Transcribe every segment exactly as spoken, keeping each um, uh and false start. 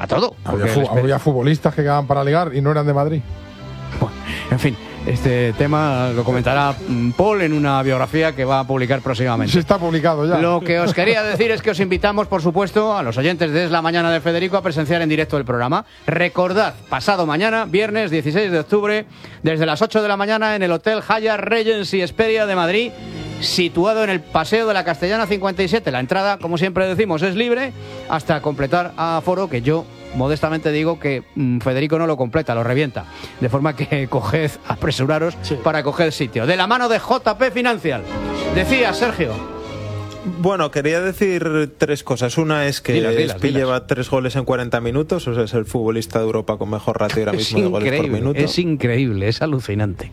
a todo. Había, fu había futbolistas que quedaban para ligar y no eran de Madrid. Bueno, en fin, este tema lo comentará Paul en una biografía que va a publicar próximamente. Sí, está publicado ya. Lo que os quería decir es que os invitamos, por supuesto, a los oyentes de Es la Mañana de Federico a presenciar en directo el programa. Recordad, pasado mañana, viernes dieciséis de octubre, desde las ocho de la mañana en el Hotel Hyatt Regency Esperia de Madrid, situado en el Paseo de la Castellana cincuenta y siete. La entrada, como siempre decimos, es libre hasta completar aforo, que yo modestamente digo que mmm, Federico no lo completa, lo revienta. De forma que coged, apresuraros sí. para coger sitio. De la mano de J P Financial. Decía Sergio. Bueno, quería decir tres cosas. Una es que dilas, dilas, Espi dilas. lleva tres goles en cuarenta minutos, o sea, es el futbolista de Europa con mejor ratio ahora mismo de goles por minuto. Es increíble, es alucinante.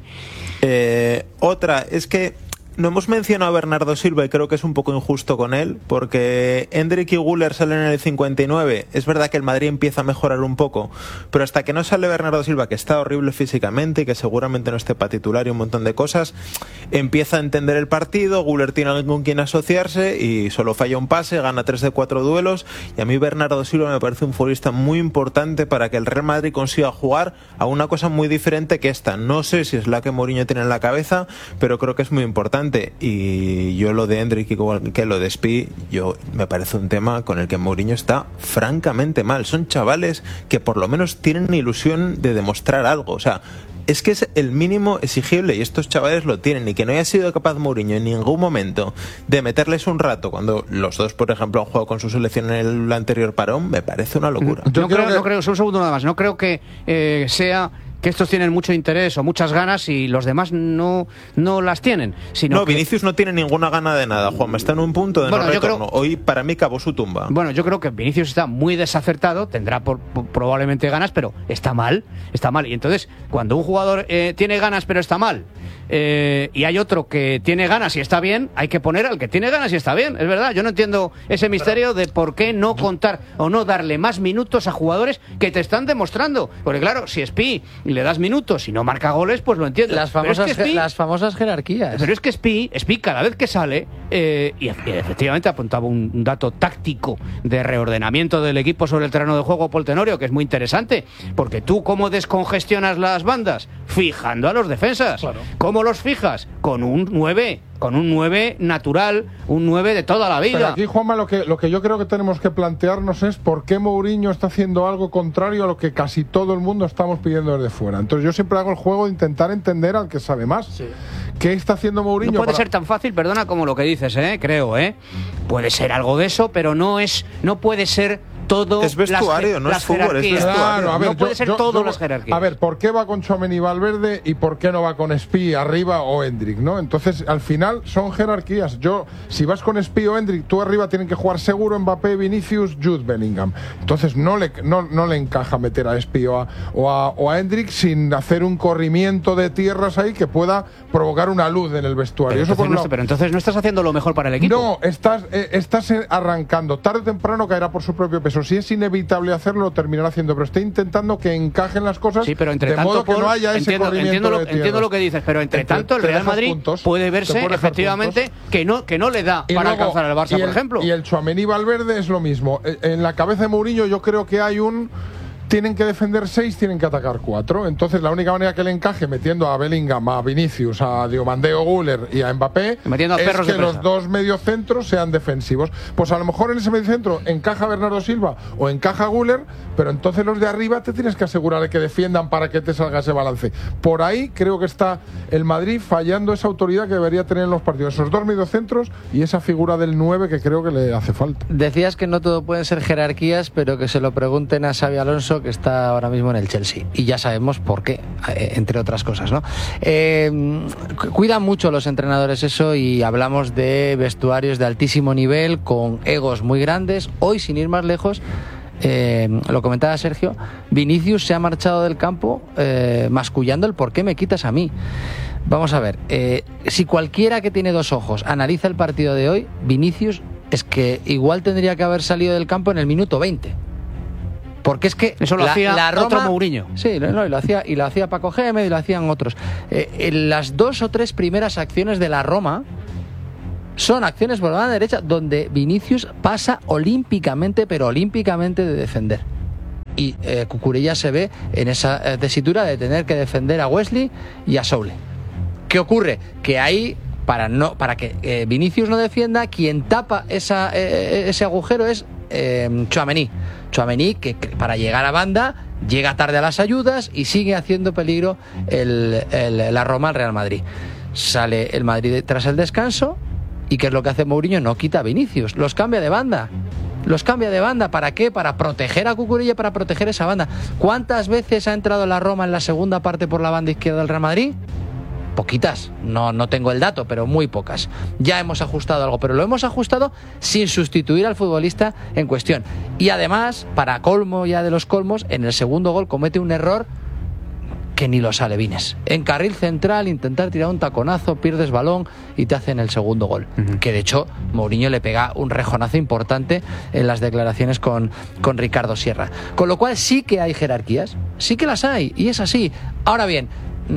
Eh, otra es que no hemos mencionado a Bernardo Silva y creo que es un poco injusto con él, porque Endrick y Güler salen en el cincuenta y nueve. Es verdad que el Madrid empieza a mejorar un poco, pero hasta que no sale Bernardo Silva, que está horrible físicamente y que seguramente no esté para titular y un montón de cosas, empieza a entender el partido. Güler tiene alguien con quien asociarse y solo falla un pase, gana tres de cuatro duelos, y a mí Bernardo Silva me parece un futbolista muy importante para que el Real Madrid consiga jugar a una cosa muy diferente que esta. No sé si es la que Mourinho tiene en la cabeza, pero creo que es muy importante. Y yo lo de Endrick igual que lo de Spi, yo me parece un tema con el que Mourinho está francamente mal. Son chavales que por lo menos tienen ilusión de demostrar algo. O sea, es que es el mínimo exigible y estos chavales lo tienen, y que no haya sido capaz Mourinho en ningún momento de meterles un rato cuando los dos, por ejemplo, han jugado con su selección en el anterior parón, me parece una locura. Yo Yo creo, creo que... no creo, un segundo nada más, no creo que eh, sea que estos tienen mucho interés o muchas ganas y los demás no, no las tienen. Sino no, que... Vinicius no tiene ninguna gana de nada, Juanma, está en un punto de bueno, no retorno. Creo... Hoy para mí cavó su tumba. Bueno, yo creo que Vinicius está muy desacertado, tendrá por, por, probablemente ganas, pero está mal, está mal. Y entonces, cuando un jugador eh, tiene ganas pero está mal, eh, y hay otro que tiene ganas y está bien, hay que poner al que tiene ganas y está bien, es verdad. Yo no entiendo ese misterio de por qué no contar o no darle más minutos a jugadores que te están demostrando. Porque claro, si Spi le das minutos y no marca goles, pues lo entiendo. Las famosas, es que Spi, las famosas jerarquías. Pero es que Spi, Spi cada vez que sale, eh, y, y efectivamente apuntaba un, un dato táctico de reordenamiento del equipo sobre el terreno de juego, Paul Tenorio, que es muy interesante, porque tú cómo descongestionas las bandas, fijando a los defensas. Claro. ¿Cómo los fijas? Con un nueve, con un nueve natural, un nueve de toda la vida. Pero aquí, Juanma, lo que, lo que yo creo que tenemos que plantearnos es por qué Mourinho está haciendo algo contrario a lo que casi todo el mundo estamos pidiendo desde fuera. Entonces yo siempre hago el juego de intentar entender al que sabe más. Sí. ¿Qué está haciendo Mourinho? No puede para... ser tan fácil, perdona, como lo que dices, ¿eh? Creo, ¿eh? Puede ser algo de eso, pero no es, no puede ser todo. Es vestuario, las, no las es fútbol, es vestuario. Claro, a ver, no puede yo, ser yo, todo yo, las jerarquías. A ver, ¿por qué va con Tchouaméni y Valverde y por qué no va con Spi arriba o Endrick, ¿no? Entonces, al final son jerarquías. Yo, si vas con Spi o Endrick, tú arriba tienen que jugar seguro Mbappé, Vinicius, Jude Bellingham. Entonces no le, no, no le encaja meter a Spi o a, o, a, o a Endrick sin hacer un corrimiento de tierras ahí que pueda provocar una luz en el vestuario. Pero, Eso entonces, por no, pero entonces no estás haciendo lo mejor para el equipo. No, estás, eh, estás arrancando. Tarde o temprano caerá por su propio peso. Si es inevitable hacerlo, lo terminará haciendo, pero estoy intentando que encajen las cosas, sí, pero entre de tanto, modo que Paul, no haya ese entiendo, corrimiento entiendo lo, de tierras. entiendo lo que dices, pero entre, entre tanto el Real Madrid puntos, puede verse puede efectivamente que no, que no le da y para luego, alcanzar al Barça, el, por ejemplo. Y el Tchouaméni Valverde es lo mismo. En la cabeza de Mourinho yo creo que hay un... Tienen que defender seis, tienen que atacar cuatro. Entonces la única manera que le encaje metiendo a Bellingham, a Vinicius, a Diomandé o Güler y a Mbappé metiendo a es perros que de los dos mediocentros sean defensivos. Pues a lo mejor en ese mediocentro encaja Bernardo Silva o encaja Güler, pero entonces los de arriba te tienes que asegurar de que defiendan para que te salga ese balance. Por ahí creo que está el Madrid fallando esa autoridad que debería tener en los partidos. Esos dos mediocentros y esa figura del nueve que creo que le hace falta. Decías que no todo pueden ser jerarquías, pero que se lo pregunten a Xabi Alonso, que está ahora mismo en el Chelsea, y ya sabemos por qué, entre otras cosas, ¿no? Eh, cuidan mucho los entrenadores eso, y hablamos de vestuarios de altísimo nivel con egos muy grandes. Hoy, sin ir más lejos, eh, lo comentaba Sergio, Vinicius se ha marchado del campo eh, mascullando el por qué me quitas a mí. Vamos a ver, eh, si cualquiera que tiene dos ojos analiza el partido de hoy, Vinicius es que igual tendría que haber salido del campo en el minuto veinte. Porque es que eso lo la, hacía la Roma, otro Mourinho. Sí, no, y lo hacía y lo hacía Paco Gémez y lo hacían otros. Eh, en las dos o tres primeras acciones de la Roma son acciones por la banda derecha donde Vinicius pasa olímpicamente, pero olímpicamente de defender. y eh, Cucurella se ve en esa eh, tesitura de tener que defender a Wesley y a Soule. ¿Qué ocurre? Que ahí, para no para que eh, Vinicius no defienda, quien tapa esa, eh, ese agujero es eh, Tchouaméni. Tchouaméni, que, que para llegar a banda llega tarde a las ayudas y sigue haciendo peligro el, el, la Roma al Real Madrid. Sale el Madrid tras el descanso y ¿qué es lo que hace Mourinho? No quita a Vinicius, los cambia de banda. Los cambia de banda, ¿para qué? Para proteger a Cucurella, para proteger esa banda. ¿Cuántas veces ha entrado la Roma en la segunda parte por la banda izquierda del Real Madrid? Poquitas, no, no tengo el dato, pero muy pocas. Ya hemos ajustado algo, pero lo hemos ajustado sin sustituir al futbolista en cuestión. Y además, para colmo ya de los colmos, en el segundo gol comete un error que ni los alevines. En carril central, intentar tirar un taconazo, pierdes balón y te hacen el segundo gol. Uh-huh. Que de hecho, Mourinho le pega un rejonazo importante en las declaraciones con, con Ricardo Sierra. Con lo cual sí que hay jerarquías, sí que las hay, y es así. Ahora bien,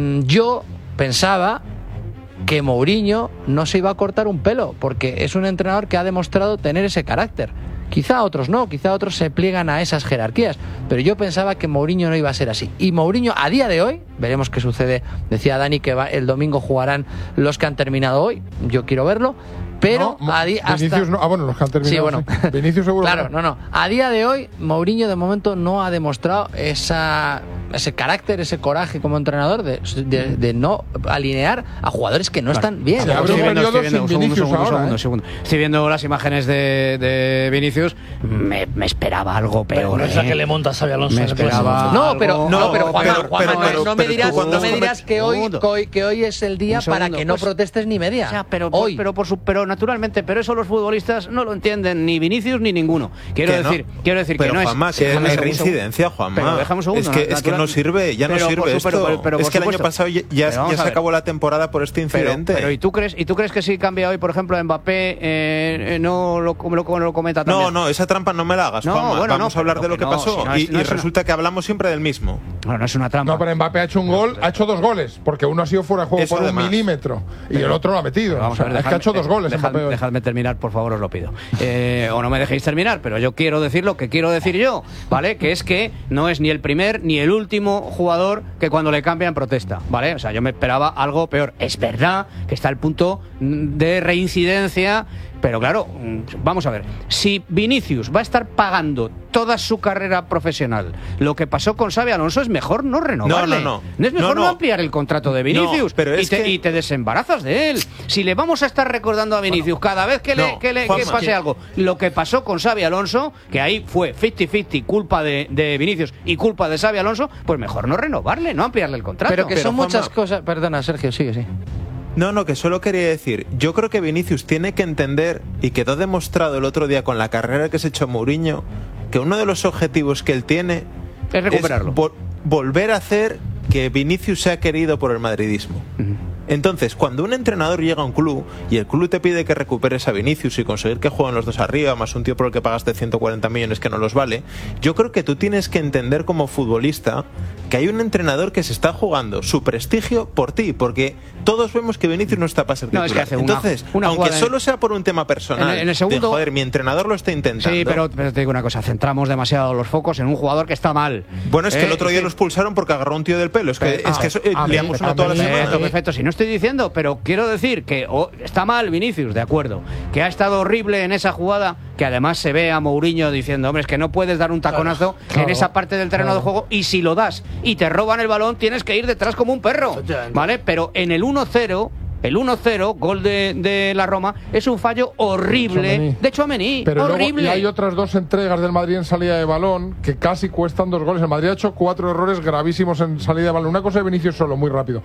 yo pensaba que Mourinho no se iba a cortar un pelo, porque es un entrenador que ha demostrado tener ese carácter. Quizá otros no, quizá otros se pliegan a esas jerarquías, pero yo pensaba que Mourinho no iba a ser así. Y Mourinho, a día de hoy, veremos qué sucede. Decía Dani que va, el domingo jugarán los que han terminado hoy, yo quiero verlo, pero no, a día hasta... Vinicius no, ah, bueno, los que han terminado. Sí, bueno. Sí. Vinicius seguro. Claro, no, no. A día de hoy, Mourinho de momento no ha demostrado esa, ese carácter, ese coraje como entrenador de, de, de no alinear a jugadores que no claro. están bien. Se abre un periodo sin Vinicius ahora. Estoy viendo las imágenes de, de Vinicius, me, me esperaba algo peor. Pero no es la que le monta a Xabi Alonso. Me esperaba no, pero, no, pero Juanma, pero, Juanma, pero, pero, no me pero dirás, tú, no me dirás que, hoy, que, hoy, que hoy es el día para que no pues, protestes ni media. O sea, pero, hoy. pero, por su, pero naturalmente, pero eso los futbolistas no lo entienden, ni Vinicius ni ninguno. Quiero decir, no? quiero decir pero que no Juanma, es. que es reincidencia, Juanma. Pero déjame un segundo. Es que, es que no sirve, ya pero, no sirve su, esto. Pero, pero, pero, es que el supuesto. año pasado ya, ya, ya se acabó la temporada por este incidente. Pero, pero ¿y tú crees y tú crees que si cambia hoy, por ejemplo, Mbappé, eh, no lo, lo, lo cometa también? No, no, esa trampa no me la hagas, no, Juanma. Bueno, Vamos no, a hablar de lo que no, pasó. Si no es, y no y es resulta una... que hablamos siempre del mismo. No, no es una trampa. No, pero Mbappé ha hecho un gol, ha hecho dos goles, porque uno ha sido fuera de juego Eso por además. un milímetro y pero, el otro lo ha metido. Vamos o sea, a ver, es dejadme, que ha hecho dos goles. Dejad, Mbappé dejadme terminar, por favor, os lo pido. Eh, o no me dejéis terminar, pero yo quiero decir lo que quiero decir yo, ¿vale? Que es que no es ni el primer ni el último jugador que cuando le cambian protesta, ¿vale? O sea, yo me esperaba algo peor. Es verdad que está el punto de reincidencia, pero claro, vamos a ver, si Vinicius va a estar pagando toda su carrera profesional, lo que pasó con Xabi Alonso, es mejor no renovarle. No, no, no. ¿No es mejor no, no. no ampliar el contrato de Vinicius? No, pero y, es te, que... y te desembarazas de él. Si le vamos a estar recordando a Vinicius bueno, cada vez que, no, le, que, le, que pase algo, lo que pasó con Xabi Alonso, que ahí fue cincuenta cincuenta culpa de, de Vinicius y culpa de Xabi Alonso, pues mejor no renovarle, no ampliarle el contrato. Pero que pero, son Juanma, muchas cosas... Perdona, Sergio, sigue, sí. No, no, que solo quería decir, yo creo que Vinicius tiene que entender, y quedó demostrado el otro día con la carrera que se echó Mourinho, que uno de los objetivos que él tiene es recuperarlo. Es vo- volver a hacer que Vinicius sea querido por el madridismo. Uh-huh. Entonces, cuando un entrenador llega a un club y el club te pide que recuperes a Vinicius y conseguir que jueguen los dos arriba, más un tío por el que pagaste ciento cuarenta millones que no los vale, yo creo que tú tienes que entender como futbolista que hay un entrenador que se está jugando su prestigio por ti, porque todos vemos que Vinicius no está para ser titular. No, es que hace una, Entonces, una aunque en... solo sea por un tema personal, en el, en el segundo... de, joder, mi entrenador lo está intentando. Sí, pero, pero te digo una cosa, centramos demasiado los focos en un jugador que está mal. Bueno, es que eh, el otro día sí. lo expulsaron porque agarró un tío del pelo. Es que, pero, es que eso, eh, a liamos mí, una toda la mí, semana. Perfecto, perfecto. Si no estoy diciendo, pero quiero decir que oh, está mal Vinicius, de acuerdo, que ha estado horrible en esa jugada, que además se ve a Mourinho diciendo, hombre, es que no puedes dar un taconazo claro, claro, en esa parte del terreno claro. de juego, y si lo das y te roban el balón, tienes que ir detrás como un perro, ¿vale? Pero en el uno cero... El uno cero, gol de, de la Roma, es un fallo horrible de Tchouaméni. Pero horrible. Luego, y hay otras dos entregas del Madrid en salida de balón que casi cuestan dos goles. El Madrid ha hecho cuatro errores gravísimos en salida de balón. Una cosa de Vinicius solo, muy rápido.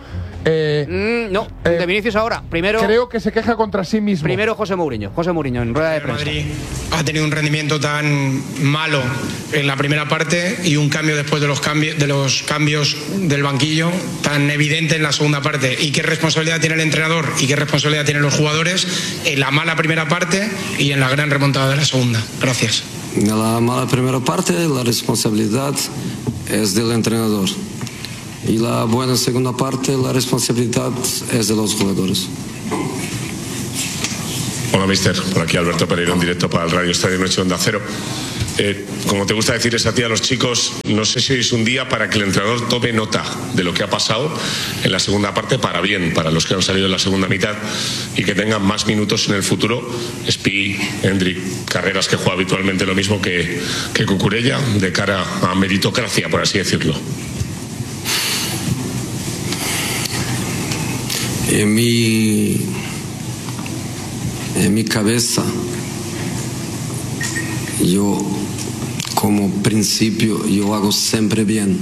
Eh, mm, no, eh, de Vinicius ahora. Primero, creo que se queja contra sí mismo. Primero José Mourinho. José Mourinho en rueda de prensa. El Madrid ha tenido un rendimiento tan malo en la primera parte y un cambio después de los cambios, de los cambios del banquillo tan evidente en la segunda parte. ¿Y qué responsabilidad tiene el entrenador y qué responsabilidad tienen los jugadores en la mala primera parte y en la gran remontada de la segunda? Gracias. En la mala primera parte la responsabilidad es del entrenador y la buena segunda parte la responsabilidad es de los jugadores. Hola, mister. Por aquí Alberto Pereira en directo para el Radio Estadio Noche Onda Cero. Eh, como te gusta decirles a ti a los chicos, no sé si hoy es un día para que el entrenador tome nota de lo que ha pasado en la segunda parte para bien, para los que han salido en la segunda mitad y que tengan más minutos en el futuro. Spi, Hendrik, Carreras, que juega habitualmente lo mismo que, que Cucurella, de cara a meritocracia, por así decirlo. En mi, en mi cabeza, yo como principio, yo hago siempre bien.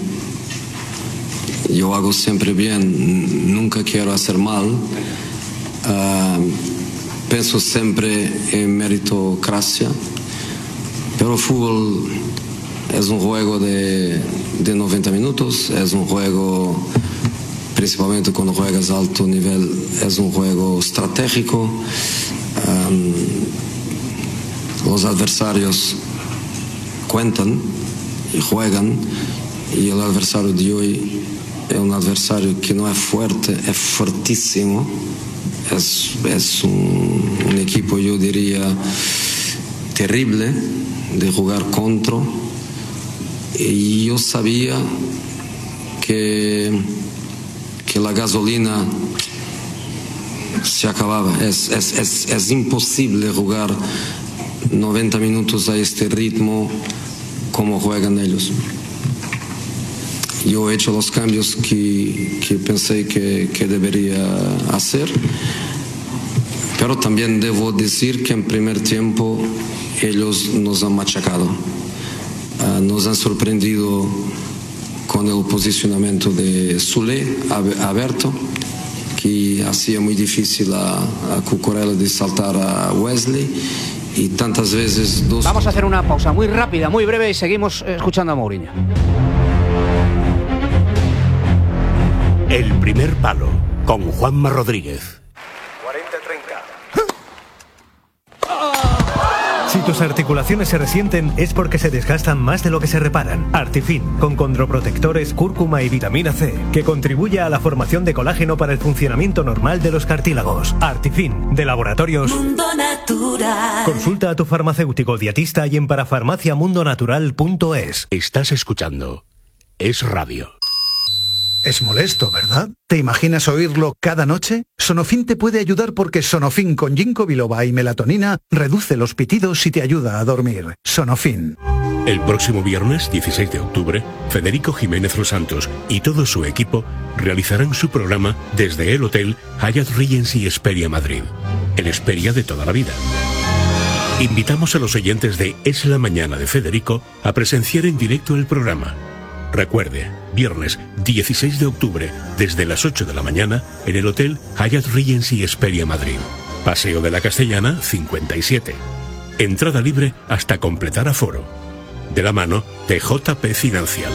Yo hago siempre bien, nunca quiero hacer mal. Uh, pienso siempre en meritocracia, pero el fútbol es un juego de, de noventa minutos, es un juego, principalmente cuando juegas a alto nivel, es un juego estratégico. Um, los adversarios cuentan y juegan, y el adversario de hoy es un adversario que no es fuerte, es fortísimo, es, es un, un equipo, yo diría, terrible de jugar contra, y yo sabía que, que la gasolina se acababa. Es, es, es, es imposible jugar noventa minutos a este ritmo como juegan ellos. Yo he hecho los cambios que, que pensé que, que debería hacer, pero también debo decir que en primer tiempo ellos nos han machacado, uh, nos han sorprendido con el posicionamiento de Sule abierto, que hacía muy difícil a, a Cucurella de saltar a Wesley, y tantas veces dos... Vamos a hacer una pausa muy rápida, muy breve, y seguimos escuchando a Mourinho. El primer palo, con Juanma Rodríguez. cuarenta treinta. Si tus articulaciones se resienten es porque se desgastan más de lo que se reparan. Artifin, con condroprotectores, cúrcuma y vitamina C, que contribuye a la formación de colágeno para el funcionamiento normal de los cartílagos. Artifin, de Laboratorios Mundo Natural. Consulta a tu farmacéutico dietista y en parafarmaciamundonatural punto es. Estás escuchando Es Radio. Es molesto, ¿verdad? ¿Te imaginas oírlo cada noche? Sonofin te puede ayudar porque Sonofin con ginkgo biloba y melatonina reduce los pitidos y te ayuda a dormir. Sonofin. El próximo viernes, dieciséis de octubre, Federico Jiménez Los Santos y todo su equipo realizarán su programa desde el Hotel Hyatt Regency Hesperia Madrid, el Hesperia de toda la vida. Invitamos a los oyentes de Es la Mañana de Federico a presenciar en directo el programa. Recuerde, viernes dieciséis de octubre, desde las ocho de la mañana, en el Hotel Hyatt Regency Hesperia Madrid. Paseo de la Castellana, cincuenta y siete. Entrada libre hasta completar aforo. De la mano de J P Financial.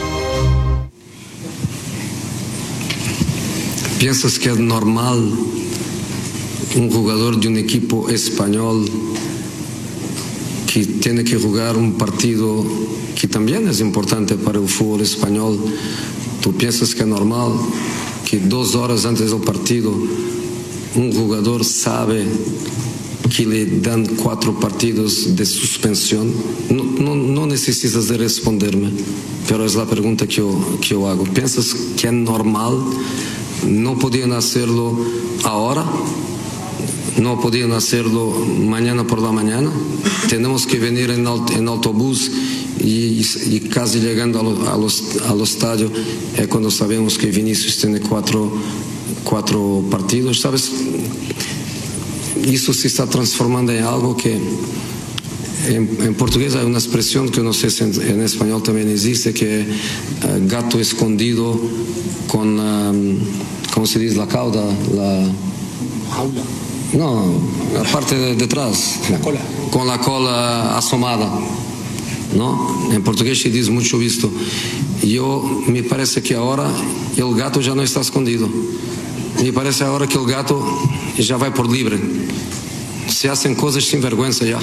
¿Piensas que es normal un jugador de un equipo español que tiene que jugar un partido que también es importante para el fútbol español? ¿Tú piensas que es normal que dos horas antes del partido un jugador sabe que le dan cuatro partidos de suspensión? No, no, no necesitas de responderme, pero es la pregunta que yo, que yo hago. ¿Piensas que es normal? ¿No podían hacerlo ahora? ¿No podían hacerlo mañana por la mañana? Tenemos que venir en, aut en autobús y, y casi llegando al, a los, al estadio es cuando sabemos que Vinicius tiene cuatro, cuatro partidos, ¿sabes? Eso se está transformando en algo que en, en portugués hay una expresión que no sé si en, en español también existe, que es uh, gato escondido con, um, ¿cómo se dice? La cauda, la... jaula. No, la parte de detrás. La cola. Con la cola asomada. ¿No? En portugués se dice mucho visto. Yo, me parece que ahora el gato ya no está escondido. Me parece ahora que el gato ya va por libre. Se hacen cosas sin vergüenza ya.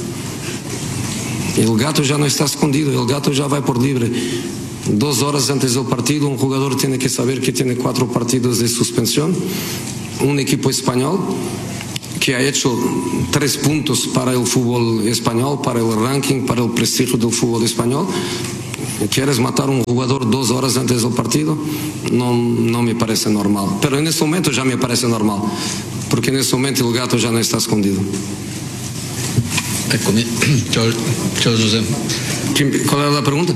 El gato ya no está escondido, el gato ya va por libre. Dos horas antes del partido, un jugador tiene que saber que tiene cuatro partidos de suspensión. Un equipo español que ha hecho tres puntos para el fútbol español, para el ranking, para el prestigio del fútbol español. ¿Quieres matar a un jugador dos horas antes del partido? No, no me parece normal. Pero en este momento ya me parece normal, porque en este momento el gato ya no está escondido. Eccomi, ciao, ciao José. ¿Cuál era la pregunta?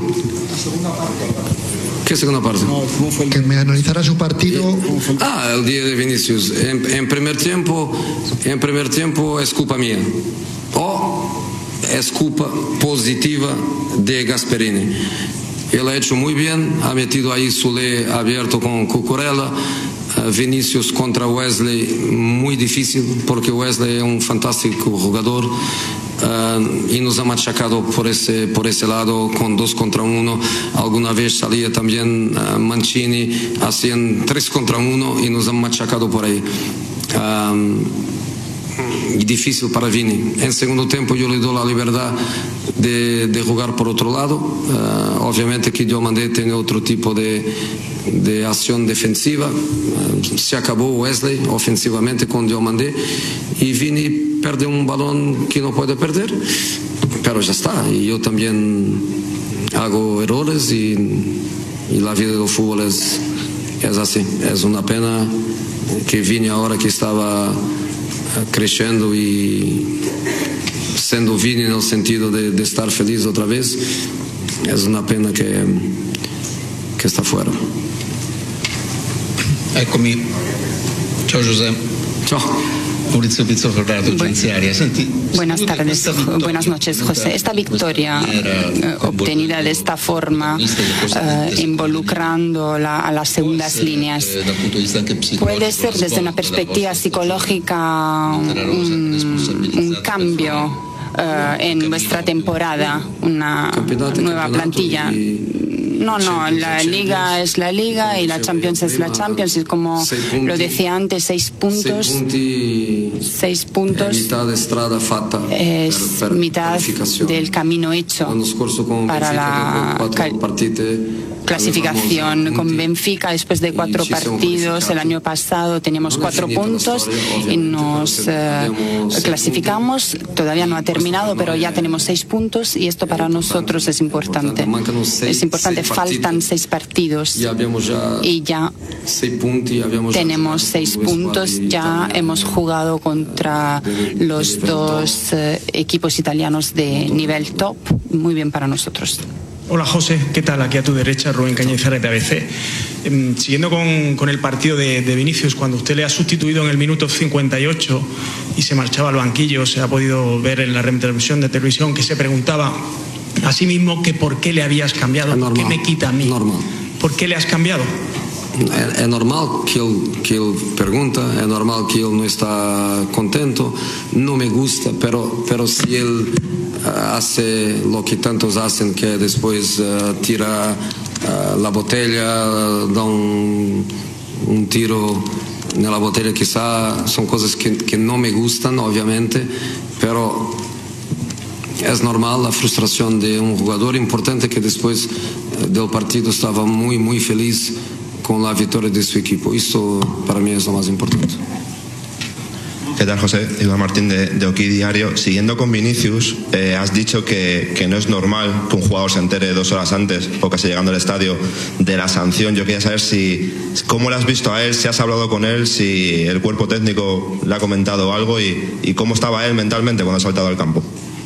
¿Qué segunda parte? Que me analizará su partido. Ah, el día de Vinicius. En, en primer tiempo, en primer tiempo es culpa mía. O es culpa positiva de Gasperini. Él ha hecho muy bien, ha metido ahí Soler abierto con Cucurella. Vinicius contra Wesley, muy difícil, porque Wesley es un fantástico jugador. Uh, y nos ha machacado por ese, por ese lado con dos contra uno. Alguna vez salía también uh, Mancini, hacían tres contra uno y nos han machacado por ahí. Uh, y difícil para Vini. En segundo tiempo yo le doy la libertad de, de jugar por otro lado. Uh, obviamente que Diomandé tiene otro tipo de, de acción defensiva. Uh, se acabó Wesley ofensivamente con Diomandé y Vini pierde un balón que no puede perder, pero ya está. Y yo también hago errores y, y la vida del fútbol es, es así. Es una pena que Vini ahora que estaba creciendo y siendo Vini en el sentido de, de estar feliz otra vez, es una pena que, que está fuera. Eccomi, ciao José. Ciao. Maurizio Pizzo Ferrato, Agenciaria. Senti, buenas tardes, buenas noches, José. Esta victoria eh, obtenida de esta forma, eh, involucrando la, a las segundas líneas, puede ser desde una perspectiva psicológica un, un cambio uh, en vuestra temporada, una nueva plantilla. No, no, la Liga es la Liga y la Champions es la Champions. Y como lo decía antes, seis puntos, seis puntos es mitad del camino hecho para la clasificación. Con Benfica, después de cuatro partidos el año pasado, teníamos cuatro puntos y nos eh, clasificamos. Todavía no ha terminado, pero ya tenemos seis puntos y esto para nosotros es importante. Es importante. Faltan seis partidos y ya tenemos seis puntos. Ya hemos jugado contra los dos eh, equipos italianos de nivel top. Muy bien para nosotros. Hola José, ¿qué tal? Aquí a tu derecha Rubén Cañizares de A B C. Eh, siguiendo con, con el partido de, de Vinicius, cuando usted le ha sustituido en el minuto cincuenta y ocho y se marchaba al banquillo, se ha podido ver en la retransmisión de televisión que se preguntaba a sí mismo que por qué le habías cambiado, por qué me quita a mí, normal. ¿Por qué le has cambiado? Es, es normal que él, que él pregunta, es normal que él no está contento, no me gusta, pero, pero si él uh, hace lo que tantos hacen, que después uh, tira uh, la botella, uh, da un, un tiro en la botella, quizá son cosas que, que no me gustan, obviamente, pero es normal la frustración de un jugador importante que después del partido estaba muy, muy feliz con la victoria de su equipo. Esto para mí es lo más importante. ¿Qué tal, José? Iván Martín de, de Oki Diario. Siguiendo con Vinicius, eh, has dicho que, que no es normal que un jugador se entere dos horas antes o casi llegando al estadio de la sanción. Yo quería saber si cómo le has visto a él, si has hablado con él, si el cuerpo técnico le ha comentado algo y, y cómo estaba él mentalmente cuando ha saltado al campo.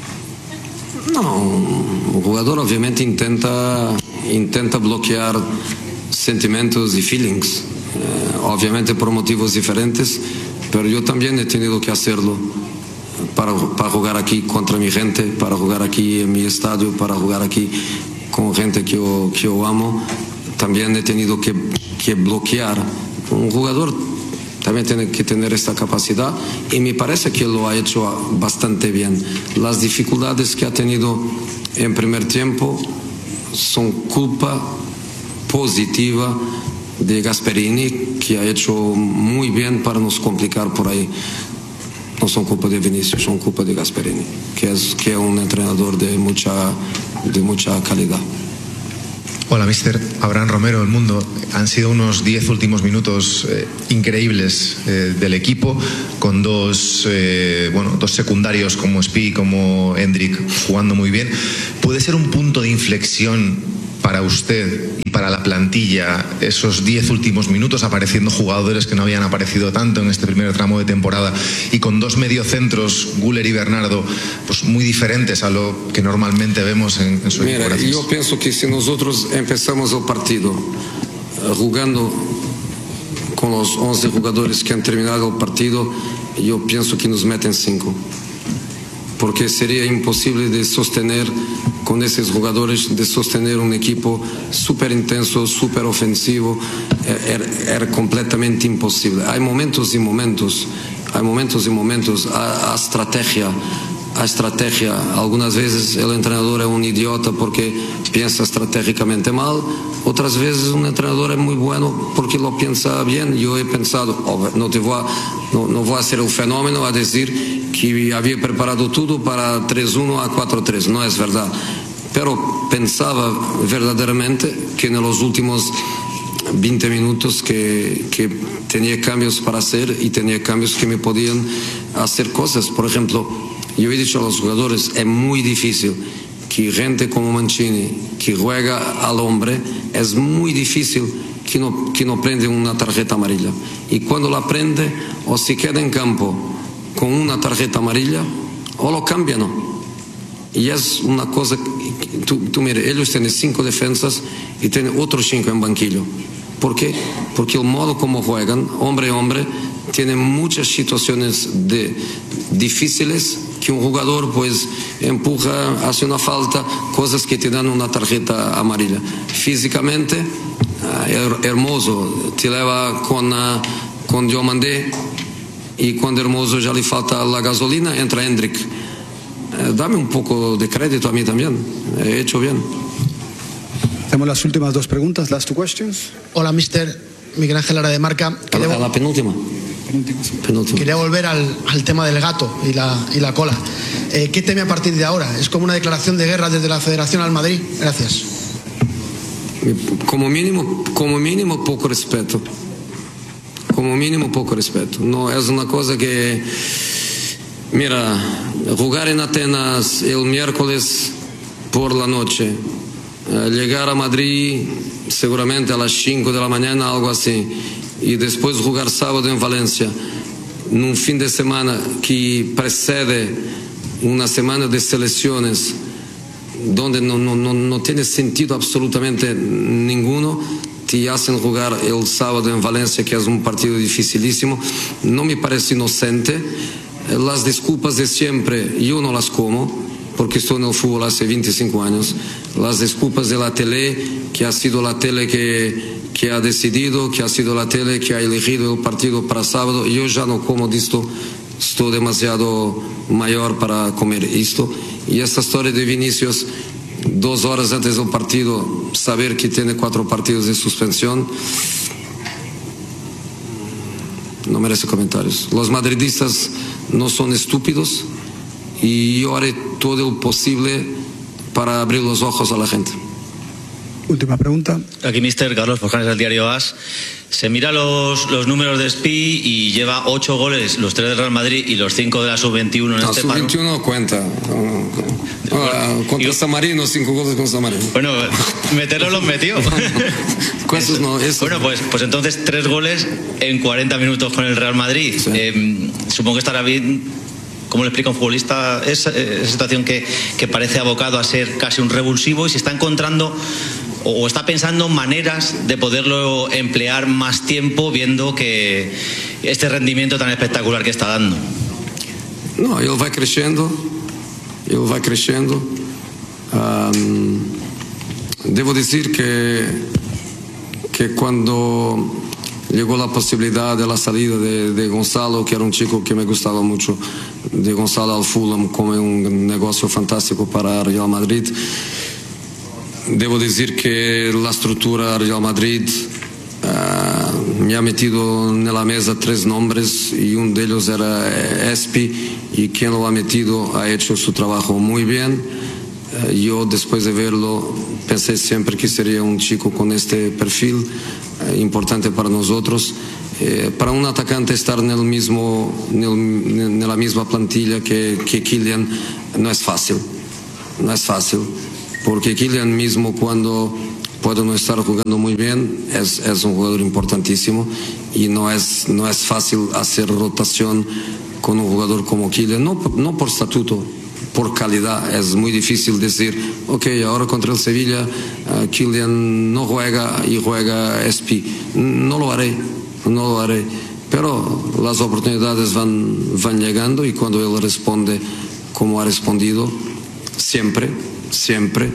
No, un jugador obviamente intenta, intenta bloquear sentimientos y feelings, eh, obviamente por motivos diferentes, pero yo también he tenido que hacerlo para, para jugar aquí contra mi gente, para jugar aquí en mi estadio, para jugar aquí con gente que yo, que yo amo. También he tenido que, que bloquear. Un jugador también tiene que tener esta capacidad y me parece que lo ha hecho bastante bien. Las dificultades que ha tenido en primer tiempo son culpa positiva de Gasperini, que ha hecho muy bien para nos complicar por ahí. No son culpa de Vinicius, son culpa de Gasperini, que es, que es un entrenador de mucha, de mucha calidad. Hola, mister Abraham Romero, El Mundo. Han sido unos diez últimos minutos eh, increíbles eh, del equipo, con dos, eh, bueno, dos secundarios como Spi, como Endrick, jugando muy bien. ¿Puede ser un punto de inflexión para usted y para la plantilla esos diez últimos minutos, apareciendo jugadores que no habían aparecido tanto en este primer tramo de temporada, y con dos mediocentros, Güler y Bernardo, pues muy diferentes a lo que normalmente vemos en, en su equipo? Mira, yo pienso que si nosotros empezamos el partido uh, jugando con los once jugadores que han terminado el partido, yo pienso que nos meten cinco, porque sería imposible de sostener con esos jugadores, de sostener un equipo súper intenso, súper ofensivo. Era, era completamente imposible. Hay momentos y momentos, hay momentos y momentos. A, a estrategia, a estrategia. Algunas veces el entrenador es un idiota porque piensa estratégicamente mal. Otras veces un entrenador es muy bueno porque lo piensa bien. Yo he pensado, oh, no, te voy a, no, no voy a hacer el fenómeno a decir que había preparado todo para tres uno a cuatro tres. No es verdad. Pero pensaba verdaderamente que en los últimos veinte minutos que, que tenía cambios para hacer y tenía cambios que me podían hacer cosas. Por ejemplo, yo he dicho a los jugadores, es muy difícil que gente como Mancini, que juega al hombre, es muy difícil que no, que no prende una tarjeta amarilla. Y cuando la prende, o se queda en campo con una tarjeta amarilla, o lo cambian. Y es una cosa, tú, tú mire, ellos tienen cinco defensas y tienen otros cinco en banquillo. ¿Por qué? Porque el modo como juegan, hombre a hombre, tiene muchas situaciones de, difíciles que un jugador pues empuja, hace una falta, cosas que te dan una tarjeta amarilla. Físicamente, uh, Hermoso te lleva con, uh, con Diomandé, y cuando Hermoso ya le falta la gasolina, entra Endrick. Uh, dame un poco de crédito a mí también, he hecho bien. Tenemos las últimas dos preguntas, last two questions. Hola, mister Miguel Ángel Lara de Marca. A la, a la penúltima. Penúltima. Quería volver al, al tema del gato y la, y la cola. Eh, ¿Qué teme a partir de ahora? ¿Es como una declaración de guerra desde la Federación al Madrid? Gracias. Como mínimo, como mínimo poco respeto. Como mínimo poco respeto. No es una cosa que... Mira, jugar en Atenas el miércoles por la noche, eh, llegar a Madrid seguramente a las cinco de la mañana, algo así, y después jugar sábado en Valencia, en un fin de semana que precede una semana de selecciones donde no, no, no, no tiene sentido absolutamente ninguno, te hacen jugar el sábado en Valencia, que es un partido dificilísimo. No me parece inocente. Las disculpas de siempre yo no las como, porque estoy en el fútbol hace veinticinco años. Las disculpas de la tele, que ha sido la tele que, que ha decidido, que ha sido la tele que ha elegido el partido para sábado. Yo ya no como de esto, estoy demasiado mayor para comer esto. Y esta historia de Vinicius, dos horas antes del partido, saber que tiene cuatro partidos de suspensión, no merece comentarios. Los madridistas no son estúpidos y yo haré todo lo posible para abrir los ojos a la gente. Última pregunta. Aquí mister Carlos Forjanes del diario AS. Se mira los, los números de Spi y lleva ocho goles, los tres del Real Madrid y los cinco de la sub veintiuno en la este sub veintiuno no cuenta. No, no. Ah, contra y, San Marino, cinco goles con San Marino. Bueno, meterlo los metió. Eso, no, eso. Bueno, pues, pues entonces tres goles en cuarenta minutos con el Real Madrid. Sí. Eh, supongo que estará bien. ¿Cómo le explica un futbolista esa, esa situación que, que parece abocado a ser casi un revulsivo y se está encontrando o está pensando maneras de poderlo emplear más tiempo viendo que este rendimiento tan espectacular que está dando? No, él va creciendo, él va creciendo. Um, debo decir que, que cuando llegó la posibilidad de la salida de, de Gonzalo, que era un chico que me gustaba mucho, de Gonzalo al Fulham como un negocio fantástico para Real Madrid, debo decir que la estructura Real Madrid uh, me ha metido en la mesa tres nombres y uno de ellos era Espi, y quien lo ha metido ha hecho su trabajo muy bien. Eh, yo después de verlo pensé siempre que sería un chico con este perfil eh, importante para nosotros. Eh, para un atacante estar en, el mismo, en, el, en la misma plantilla que, que Kylian no es fácil, no es fácil, porque Kylian mismo cuando puede no estar jugando muy bien es, es un jugador importantísimo y no es, no es fácil hacer rotación con un jugador como Kylian, no, no por estatuto, por calidad. Es muy difícil decir, ok, ahora contra el Sevilla uh, Kylian no juega y juega S P. No lo haré. No lo haré, pero las oportunidades van, van llegando y cuando él responde como ha respondido, siempre, siempre,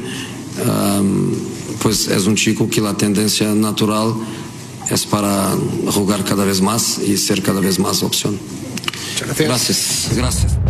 um, pues es un chico que la tendencia natural es para jugar cada vez más y ser cada vez más opción. Gracias. Gracias, gracias.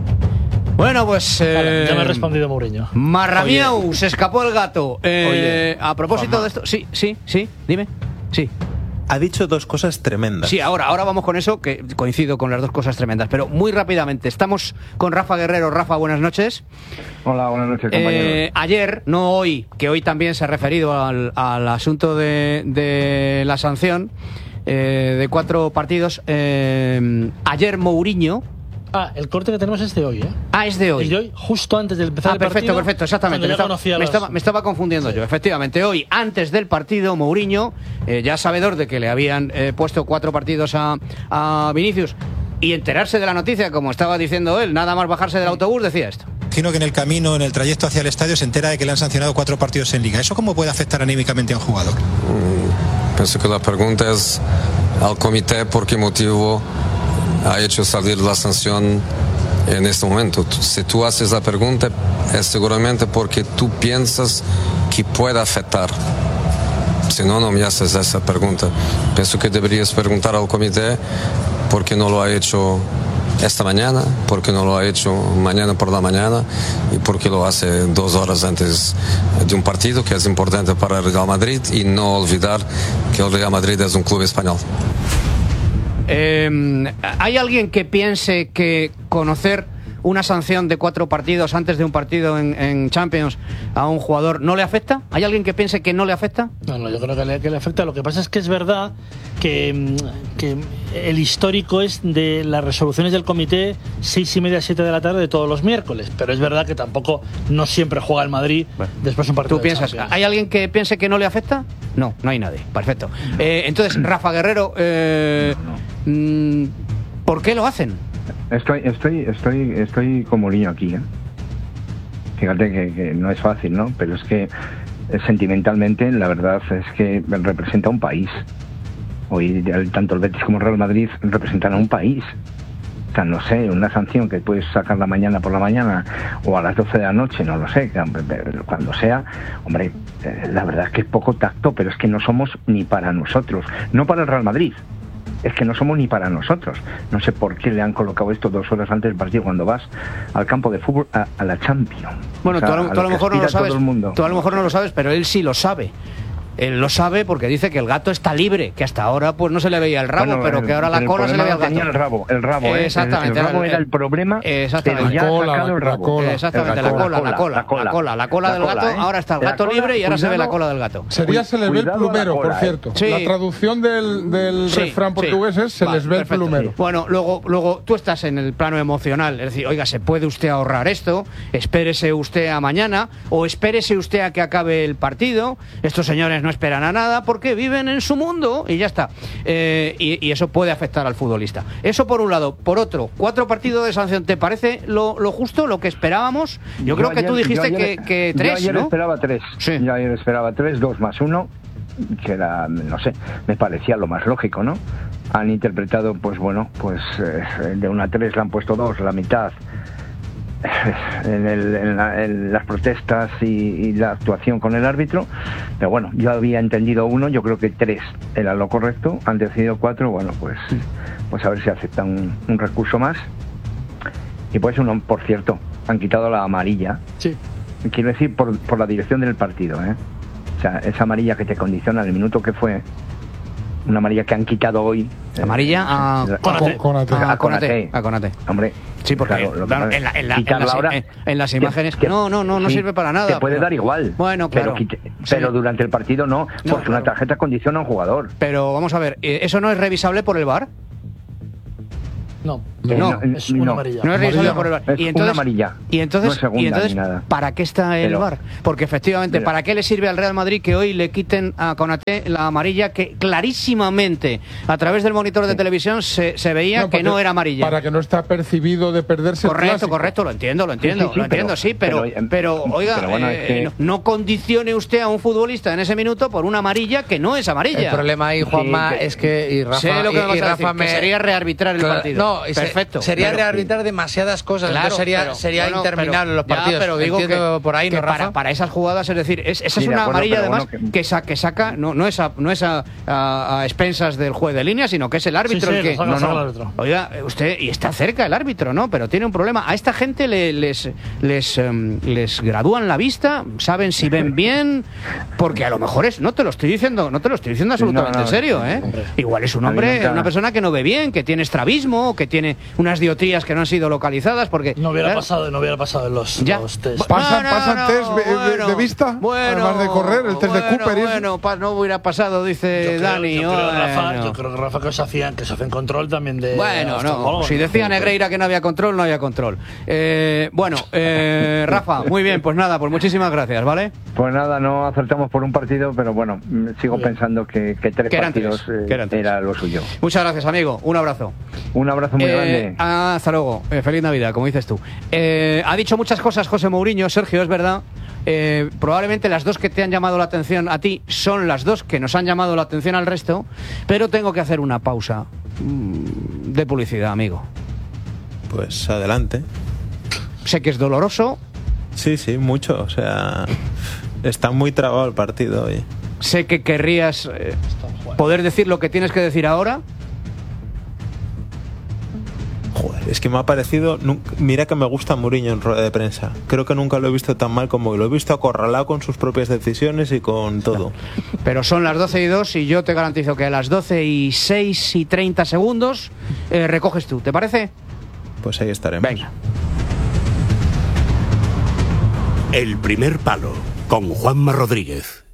Bueno, pues... Eh, vale, ya me ha respondido Mourinho. Marramiau, Oye. Se escapó el gato. Eh, Oye, a propósito Juanma. de esto... Sí, sí, sí, dime. Sí. Ha dicho dos cosas tremendas. Sí, ahora, ahora vamos con eso, que coincido con las dos cosas tremendas. Pero muy rápidamente, estamos con Rafa Guerrero. Rafa, buenas noches. Hola, buenas noches, compañeros. Eh, ayer, no hoy, que hoy también se ha referido al, al asunto de, de la sanción eh, de cuatro partidos. Eh, ayer Mourinho... Ah, el corte que tenemos es de hoy, ¿eh? Ah, es de hoy. El de hoy, justo antes de empezar ah, el partido. perfecto, perfecto, exactamente. Me estaba, me, estaba, me estaba confundiendo sí. yo. Efectivamente, hoy, antes del partido, Mourinho, eh, ya sabedor de que le habían eh, puesto cuatro partidos a, a Vinicius, y enterarse de la noticia, como estaba diciendo él, nada más bajarse del autobús, decía esto. Imagino que en el camino, en el trayecto hacia el estadio, se entera de que le han sancionado cuatro partidos en Liga. ¿Eso cómo puede afectar anímicamente a un jugador? Mm, pienso que la pregunta es al comité por qué motivo ha hecho salir la sanción en este momento. Si tú haces la pregunta es seguramente porque tú piensas que puede afectar. Si no, no me haces esa pregunta. Pienso que deberías preguntar al comité por qué no lo ha hecho esta mañana, por qué no lo ha hecho mañana por la mañana y por qué lo hace dos horas antes de un partido que es importante para el Real Madrid, y no olvidar que el Real Madrid es un club español. Eh, ¿Hay alguien que piense que conocer una sanción de cuatro partidos antes de un partido en, en Champions a un jugador no le afecta? ¿Hay alguien que piense que no le afecta? No, no, yo creo que le, que le afecta. Lo que pasa es que es verdad que, que el histórico es de las resoluciones del comité seis y media, siete de la tarde de todos los miércoles, pero es verdad que tampoco no siempre juega el Madrid bueno, después de un partido. ¿Tú piensas? Champions. ¿Hay alguien que piense que no le afecta? No, no hay nadie. Perfecto. Eh, entonces, Rafa Guerrero, eh, mm, ¿por qué lo hacen? Estoy, estoy, estoy, estoy como niño aquí, ¿eh? Fíjate que, que no es fácil, ¿no? Pero es que eh, sentimentalmente, la verdad es que representa un país. Hoy el, tanto el Betis como el Real Madrid representan a un país. O sea, no sé, una sanción que puedes sacar la mañana por la mañana o a las doce de la noche, no lo sé, cuando sea, hombre, eh, la verdad es que es poco tacto, pero es que no somos ni para nosotros, no para el Real Madrid. Es que no somos ni para nosotros. No sé por qué le han colocado esto dos horas antes del partido cuando vas al campo de fútbol a, a la Champions. Bueno, o sea, tú, a lo, tú a lo mejor no lo sabes. Tú a lo mejor no lo sabes, pero él sí lo sabe. Él lo sabe porque dice que el gato está libre, que hasta ahora pues no se le veía el rabo, bueno, pero que ahora la cola se le veía al gato. El rabo, el rabo, ¿eh? Exactamente. El, el rabo era el problema, exactamente. pero ya ha sacado el rabo. Exactamente, la cola, la cola, la cola, la cola del gato. Ahora está el gato libre y ahora se ve la cola del gato. Sería se les ve el plumero, por cierto. La traducción del, del refrán portugués es se les ve el plumero. Bueno, luego, luego tú estás en el plano emocional, es decir, oiga, ¿se puede usted ahorrar esto? Espérese usted a mañana o espérese usted a que acabe el partido. Estos señores no esperan a nada porque viven en su mundo y ya está. Eh, y, y eso puede afectar al futbolista. Eso por un lado. Por otro, cuatro partidos de sanción, ¿te parece lo, lo justo, lo que esperábamos? Yo, yo creo que ayer, tú dijiste ayer, que, que tres, yo ayer ¿no? esperaba tres. Sí. Yo ayer esperaba tres, dos más uno, que era, no sé, me parecía lo más lógico, ¿no? Han interpretado, pues bueno, pues eh, de una a tres le han puesto dos, la mitad. En, el, en, la, en las protestas y, y la actuación con el árbitro, pero bueno, yo había entendido uno, yo creo que tres era lo correcto, han decidido cuatro, bueno, pues pues a ver si aceptan un, un recurso más. Y pues uno, por cierto, han quitado la amarilla, sí. Quiero decir por, por la dirección del partido, ¿eh? O sea, esa amarilla que te condiciona el minuto que fue, una amarilla que han quitado hoy. ¿Amarilla? Eh, a Konate. Konate. A Konate. A Konate. Hombre, Sí, porque Claro, lo que claro, pasa- en, la- en la- en quitarla las, ahora, en- en las que- imágenes... que- no, no, no, no sí, sirve para nada. Te puede pero- dar igual. Bueno, claro. Pero, quite- pero Sí. durante el partido no, No, porque una tarjeta condiciona a un jugador. Pero vamos a ver, ¿eh, ¿eso no es revisable por el V A R? No, No, es una amarilla. No es revisable por el V A R. Es Y entonces, una amarilla. Y entonces, No es segunda y entonces ni nada. ¿para qué está el Pero- V A R? Porque efectivamente, pero- ¿para qué le sirve al Real Madrid que hoy le quiten a Konaté la amarilla que clarísimamente a través del monitor de televisión se, se veía No, que porque- no era amarilla? Para que no está percibido de perderse el Correcto, clásico. correcto, lo entiendo, lo entiendo, Sí, sí, sí, lo entiendo, pero- sí, pero, pero, pero, em, oiga, pero bueno, eh, es que- no, no condicione usted a un futbolista en ese minuto por una amarilla que no es amarilla. El problema ahí, Juanma, Sí, que- es que y Rafa, sé lo que y- me vas y a Rafa decir, me- que sería rearbitrar el Claro, partido. No, y se- perfecto. sería pero- rearbitrar demasiadas cosas. Claro, entonces sería, pero- sería bueno, interminable pero- los partidos. Ya, pero digo Entiendo que, por ahí, que ¿no, Rafa? para, para esas jugadas, es decir, es, esa Sí, es de una acuerdo, amarilla pero además bueno, que, sa- que saca, no, no es, a, no es a, a- a expensas del juez de línea, sino que es el árbitro Sí, sí, el que... lo saca- no, saca no. el árbitro. Oiga, usted, y está cerca el árbitro, ¿no? Pero tiene un problema. A esta gente le- les, les, em, les gradúan la vista, saben si ven bien, porque a lo mejor es, no te lo estoy diciendo, no te lo estoy diciendo absolutamente No, no, en serio, sí, ¿eh? hombre. Igual es un A mí hombre, nunca- una persona que no ve bien, que tiene estrabismo, que tiene unas dioptrías que no han sido localizadas, porque... No hubiera claro, pasado, no hubiera pasado en los, Ya. los test. ¿Pasan, No, no, pasan no, test de- de, bueno, de vista? bueno, además de correr, el test bueno, de Cooper y eso. Bueno, pa- no hubiera pasado, dice Yo creo, Dani. yo creo, Rafa, bueno. yo creo que Rafa que os hacían, que se hacen control también de. Bueno, oftalmólogo, no, si decía Negreira que no había control, no había control. Eh, bueno, eh, Rafa, muy bien, pues nada, pues muchísimas gracias, ¿vale? Pues nada, no acertamos por un partido, pero bueno, mm, sigo pensando que, que tres Que eran partidos tres, eh, que eran tres. era lo suyo. Muchas gracias, amigo, un abrazo. Un abrazo muy Eh, grande. hasta luego, Eh, feliz Navidad, como dices tú. Eh, ha dicho muchas cosas José Mourinho, Sergio, es verdad. Eh, probablemente las dos que te han llamado la atención a ti son las dos que nos han llamado la atención al resto, pero tengo que hacer una pausa mm, de publicidad, amigo. Pues adelante. Sé que es doloroso, Sí, sí, mucho. O sea, está muy trabado el partido hoy. sé que querrías eh, poder decir lo que tienes que decir ahora. Joder, es que me ha parecido... nunca- Mira que me gusta Mourinho en rueda de prensa. Creo que nunca lo he visto tan mal como hoy. Lo he visto acorralado con sus propias decisiones y con todo. Pero son las doce y dos y yo te garantizo que a las doce y seis y treinta segundos eh, recoges tú, ¿te parece? Pues ahí estaremos. Venga. El primer palo, con Juanma Rodríguez.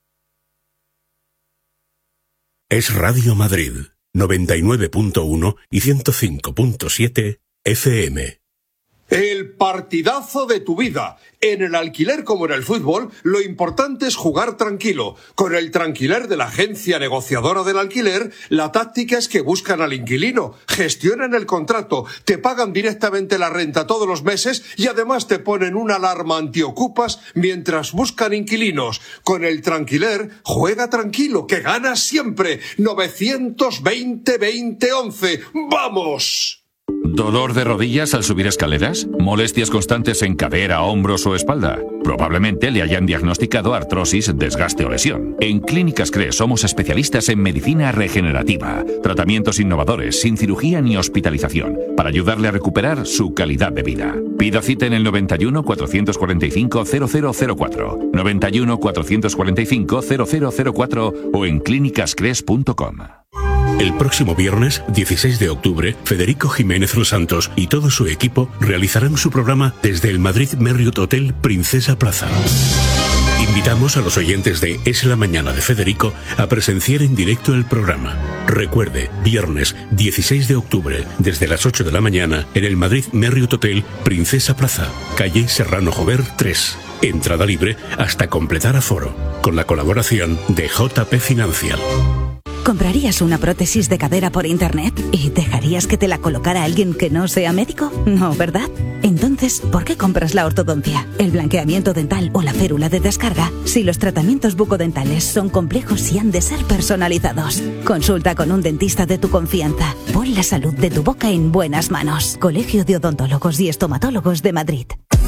Es Radio Madrid, noventa y nueve punto uno y ciento cinco punto siete F M. El partidazo de tu vida. En el alquiler como en el fútbol, lo importante es jugar tranquilo. Con el Tranquiler de la agencia negociadora del alquiler, la táctica es que buscan al inquilino, gestionan el contrato, te pagan directamente la renta todos los meses y además te ponen una alarma antiocupas mientras buscan inquilinos. Con el Tranquiler, juega tranquilo, que ganas siempre. novecientos veinte veinte once. ¡Vamos! ¿Dolor de rodillas al subir escaleras? ¿Molestias constantes en cadera, hombros o espalda? Probablemente le hayan diagnosticado artrosis, desgaste o lesión. En Clínicas Cres somos especialistas en medicina regenerativa, tratamientos innovadores, sin cirugía ni hospitalización, para ayudarle a recuperar su calidad de vida. Pida cita en el noventa y uno, cuatrocientos cuarenta y cinco, cero cero cero cuatro, noventa y uno, cuatrocientos cuarenta y cinco, cero cero cero cuatro o en clínicas cres punto com. El próximo viernes, dieciséis de octubre, Federico Jiménez Los Santos y todo su equipo realizarán su programa desde el Madrid Marriott Hotel Princesa Plaza. Invitamos a los oyentes de Es la Mañana de Federico a presenciar en directo el programa. Recuerde, viernes dieciséis de octubre, desde las ocho de la mañana, en el Madrid Marriott Hotel Princesa Plaza, calle Serrano Jover tres. Entrada libre hasta completar aforo, con la colaboración de J P Financial. ¿Comprarías una prótesis de cadera por internet y dejarías que te la colocara alguien que no sea médico? No, ¿verdad? Entonces, ¿por qué compras la ortodoncia, el blanqueamiento dental o la férula de descarga si los tratamientos bucodentales son complejos y han de ser personalizados? Consulta con un dentista de tu confianza. Pon la salud de tu boca en buenas manos. Colegio de Odontólogos y Estomatólogos de Madrid.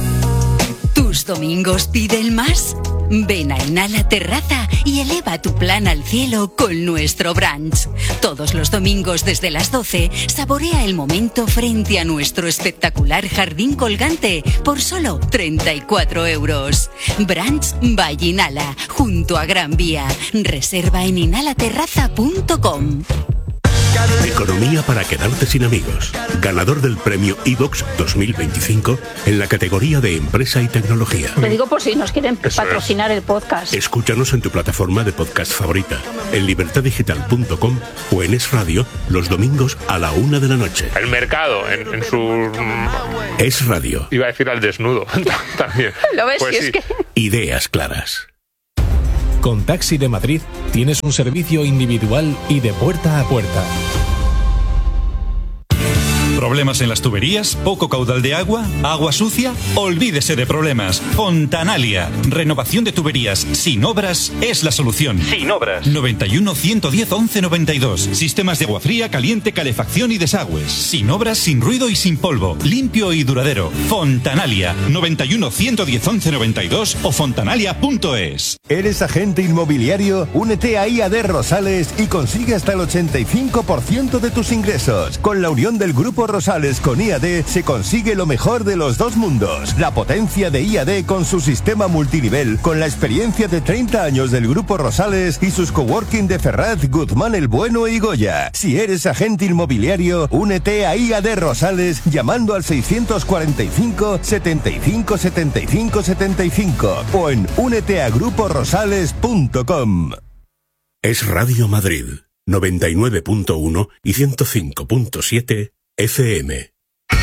¿Tus domingos piden más? Ven a Inhala Terraza y eleva tu plan al cielo con nuestro brunch. Todos los domingos desde las doce, saborea el momento frente a nuestro espectacular jardín colgante por solo treinta y cuatro euros. Brunch by Inhala, junto a Gran Vía. Reserva en inhala terraza punto com. Economía para quedarte sin amigos. Ganador del premio iVox dos mil veinticinco en la categoría de empresa y tecnología. Lo digo por si nos quieren patrocinar el podcast. Escúchanos en tu plataforma de podcast favorita, en libertad digital punto com o en Es Radio los domingos a la una de la noche. El mercado en, en su... Es Radio. Iba a decir al desnudo también. ¿Lo ves? Pues Si es sí. que... Ideas claras. Con Taxi de Madrid tienes un servicio individual y de puerta a puerta. ¿Problemas en las tuberías? ¿Poco caudal de agua? ¿Agua sucia? Olvídese de problemas. Fontanalia. Renovación de tuberías sin obras es la solución. Sin obras. noventa y uno, ciento diez, once noventa y dos. Sistemas de agua fría, caliente, calefacción y desagües. Sin obras, sin ruido y sin polvo. Limpio y duradero. Fontanalia. noventa y uno, ciento diez, once noventa y dos o fontanalia punto es. ¿Eres agente inmobiliario? Únete a I A D Rosales y consigue hasta el ochenta y cinco por ciento de tus ingresos. Con la unión del Grupo Rosales con I A D se consigue lo mejor de los dos mundos. La potencia de I A D con su sistema multinivel, con la experiencia de treinta años del Grupo Rosales y sus coworking de Ferraz, Guzmán el Bueno y Goya. Si eres agente inmobiliario, únete a I A D Rosales llamando al seiscientos cuarenta y cinco, setenta y cinco, setenta y cinco, setenta y cinco o en únete a grupo rosales punto com. Es Radio Madrid, noventa y nueve punto uno y ciento cinco punto siete F M.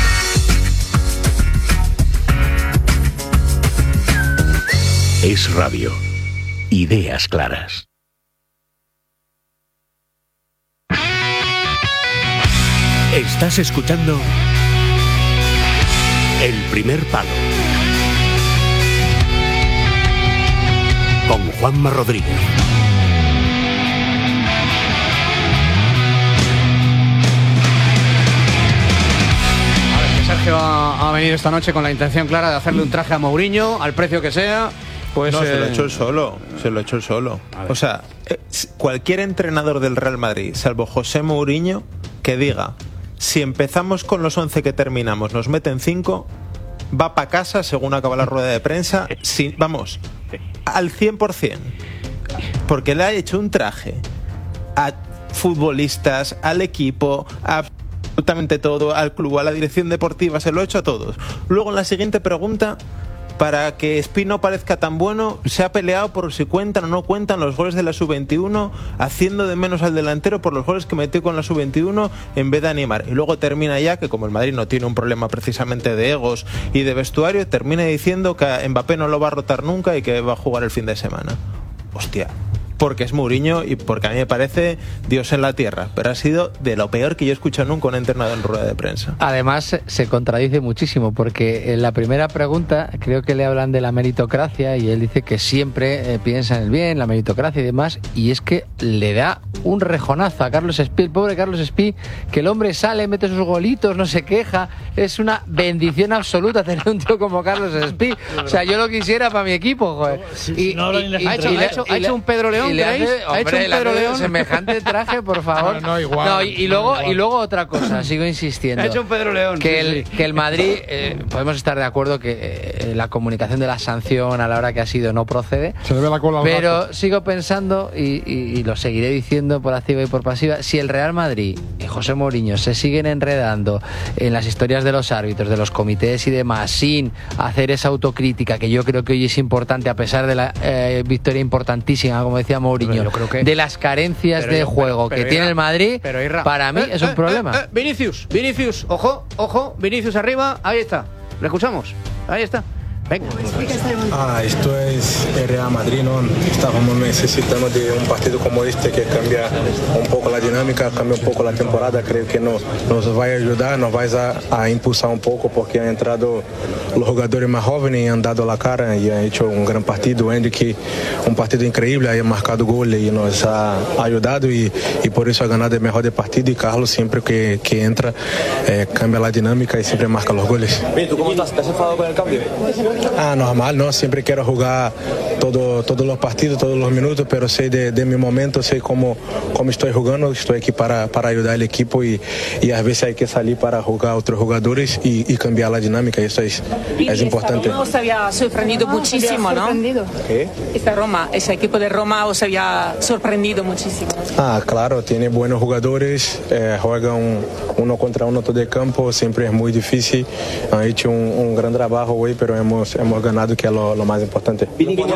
Es Radio. Ideas claras. Estás escuchando El Primer Palo con Juanma Rodríguez. Sergio ha, ha venido esta noche con la intención clara de hacerle un traje a Mourinho, al precio que sea. Pues, no, eh... se lo ha hecho él solo. Se lo ha hecho él solo. O sea, eh, cualquier entrenador del Real Madrid, salvo José Mourinho, que diga, si empezamos con los once que terminamos, nos meten cinco, va para casa según acaba la rueda de prensa, sin, vamos, al cien por ciento. Porque le ha hecho un traje a futbolistas, al equipo, a absolutamente todo, al club, a la dirección deportiva, se lo ha hecho a todos. Luego en la siguiente pregunta, para que Spi no parezca tan bueno, se ha peleado por si cuentan o no cuentan los goles de la sub veintiuno, haciendo de menos al delantero por los goles que metió con la sub veintiuno en vez de animar. Y luego termina ya, que como el Madrid no tiene un problema precisamente de egos y de vestuario, termina diciendo que Mbappé no lo va a rotar nunca y que va a jugar el fin de semana. Hostia. Porque es Mourinho y porque a mí me parece Dios en la tierra, pero ha sido de lo peor que yo he escuchado nunca un entrenador en rueda de prensa. Además se contradice muchísimo porque en la primera pregunta creo que le hablan de la meritocracia y él dice que siempre eh, piensa en el bien, la meritocracia y demás, y es que le da un rejonazo a Carlos Espí, el pobre Carlos Espí, que el hombre sale, mete sus golitos, no se queja, es una bendición absoluta tener un tío como Carlos Espí. O sea, yo lo quisiera para mi equipo, joder. Y, no y, y, ha hecho, ha hecho, ha hecho un Pedro León. Y le hace, ¿Ha hombre, hecho un le hace Pedro León? Semejante traje, por favor. No, no, igual. No, y, y no, luego, igual. y luego otra cosa, sigo insistiendo. Ha hecho un Pedro León. Que, sí, el, sí. que el Madrid, eh, podemos estar de acuerdo que eh, la comunicación de la sanción a la hora que ha sido no procede. Se le ve la cola al Pero gato. sigo pensando, y, y, y lo seguiré diciendo por activa y por pasiva, si el Real Madrid y José Mourinho se siguen enredando en las historias de los árbitros, de los comités y demás, sin hacer esa autocrítica que yo creo que hoy es importante, a pesar de la eh, victoria importantísima, como decía Mourinho, yo creo que... de las carencias Pero de yo- juego pero- pero que tiene Irra, el Madrid, pero Irra, para mí eh, es un eh, problema. eh, eh, Vinicius, Vinicius, ojo, ojo, Vinicius arriba, ahí está. ¿Lo escuchamos? Ahí está. Venga. Ah, esto es el Real Madrid, ¿no? Estábamos necesitando de un partido como este que cambia un poco la dinámica, cambia un poco la temporada. Creo que no, nos va a ayudar, nos va a, a impulsar un poco porque han entrado los jugadores más jóvenes y han dado la cara y han hecho un gran partido. Endrick, un partido increíble, ha marcado gol y nos ha ayudado y, y por eso ha ganado el mejor del partido. Y Carlos siempre que, que entra eh, cambia la dinámica y siempre marca los goles. ¿Tú cómo estás? ¿Te has enfadado con el cambio? Ah, normal, ¿no? Siempre quiero jugar todo, todos los partidos, todos los minutos, pero sé de, de mi momento, sé cómo, cómo estoy jugando, estoy aquí para, para ayudar al equipo y, y a veces hay que salir para jugar a otros jugadores y, y cambiar la dinámica, eso es, es importante. Roma os había sorprendido muchísimo, ¿no? ¿Qué? Esta Roma, ese equipo de Roma os había sorprendido muchísimo. Ah, claro, tiene buenos jugadores, eh, juegan uno contra uno todo el campo, siempre es muy difícil, han hecho un, un gran trabajo hoy, pero hemos, hemos ganado, que es lo, lo más importante.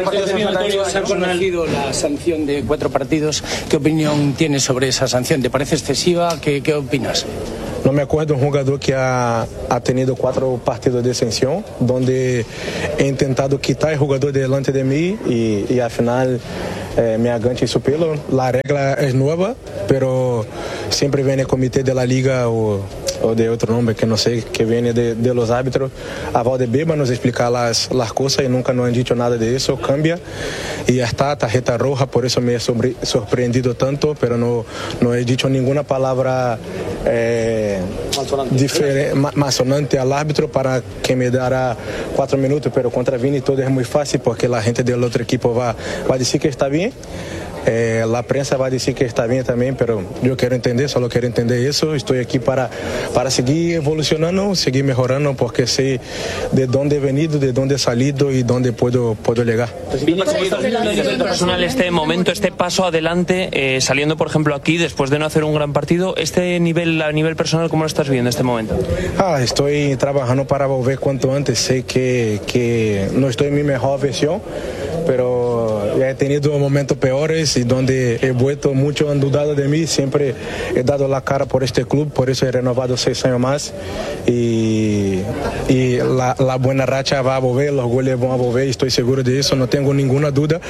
Se ha conocido la sanción de cuatro partidos. ¿Qué opinión tienes sobre esa sanción? ¿Te parece excesiva? ¿Qué, qué opinas? No me acuerdo un jugador que ha, ha tenido cuatro partidos de sanción, donde he intentado quitar el jugador delante de mí y, y al final eh, me aganché su pelo. La regla es nueva, pero siempre viene el comité de la liga o, o de otro nombre que no sé, que viene de, de los árbitros a Valdebeba nos explicar las, las cosas y nunca nos han dicho nada de eso. Cambia y ya está, tarjeta roja, por eso me he sobre, sorprendido tanto, pero no, no he dicho ninguna palabra eh, diferente, más sonante al árbitro para que me dará cuatro minutos, pero contra Vini todo es muy fácil porque la gente del otro equipo va, va a decir que está bien. Eh, la prensa va a decir que está bien también, pero yo quiero entender, solo quiero entender eso. Estoy aquí para, para seguir evolucionando, seguir mejorando, porque sé de dónde he venido, de dónde he salido y dónde puedo, puedo llegar. Desde tu personal, este momento, este paso adelante, eh, saliendo por ejemplo aquí después de no hacer un gran partido, este nivel a nivel personal, ¿cómo lo estás viendo este momento? Ah, estoy trabajando para volver cuanto antes. Sé que, que no estoy en mi mejor versión, pero ya he tenido momentos peores y donde he vuelto, muchos han dudado de mí, siempre he dado la cara por este club, por eso he renovado seis años más y, y la, la buena racha va a volver, los goles van a volver, estoy seguro de eso, no tengo ninguna duda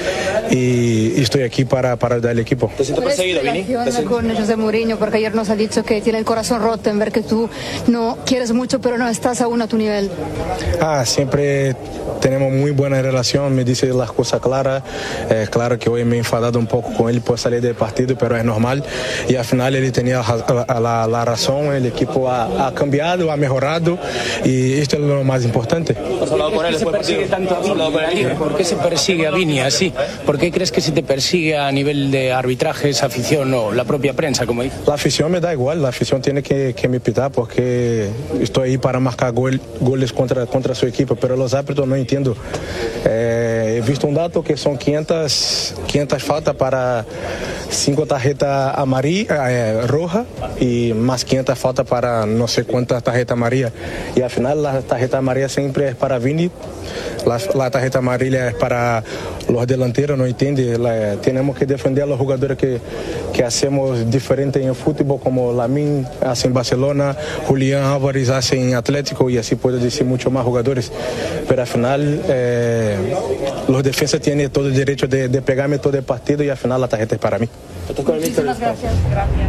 y, y estoy aquí para, para dar el equipo. ¿Te sientes perseguido, Vini? Con José Mourinho, porque ayer nos ha dicho que tiene el corazón roto en ver que tú no quieres mucho, pero no estás aún a tu nivel. Ah, siempre tenemos muy buena relación, me dice las cosas claras. Eh, claro que hoy me he enfadado un poco con él por salir del partido, pero es normal. Y al final él tenía la, la, la razón, el equipo ha, ha cambiado, ha mejorado y esto es lo más importante. ¿Has hablado con él? ¿Por qué se persigue tanto a Vini? ¿Por qué se persigue a Vini así? ¿Por qué crees que se te persigue a nivel de arbitrajes, afición o la propia prensa, como dice? La afición me da igual, la afición tiene que, que me pitar porque estoy ahí para marcar gol, goles contra, contra su equipo, pero los árbitros no entiendo. Eh, he visto un dato que son quinientas, quinientas faltas para cinco tarjetas amarillas, eh, rojas y más quinientas faltas para no sé cuántas tarjetas amarillas. Y al final la tarjeta amarilla siempre es para Vini, la, la tarjeta amarilla es para los delanteros, no entiende. La, tenemos que defender a los jugadores que, que hacemos diferente en el fútbol, como Lamine hace en Barcelona, Julián Álvarez hace en Atlético y así puedo decir muchos más jugadores. Pero al final eh, los defensas tienen todo el derecho de, de pegarme todo el partido y al final la tarjeta es para mí. Muchísimas gracias. Gracias.